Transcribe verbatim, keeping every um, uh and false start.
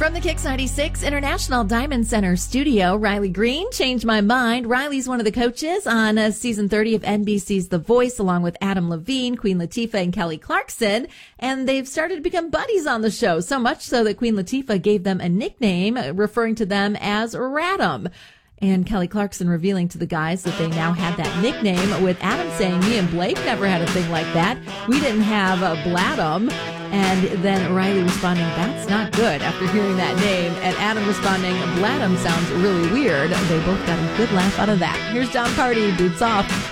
From the Kicks ninety-six International Diamond Center studio, Riley Green, Change My Mind. Riley's one of the coaches on uh, season thirty of N B C's The Voice, along with Adam Levine, Queen Latifah, and Kelly Clarkson. And they've started to become buddies on the show, so much so that Queen Latifah gave them a nickname, uh, referring to them as Radam. And Kelly Clarkson revealing to the guys that they now had that nickname, with Adam saying, me and Blake never had a thing like that. We didn't have a Bladum. And then Riley responding, that's not good, after hearing that name. And Adam responding, Bladum sounds really weird. They both got a good laugh out of that. Here's John Party, Boots Off.